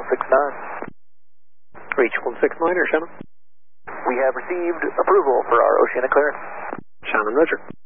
169. Reach 169er, Shannon. We have received approval for our Oceanic clearance. Shannon, Roger.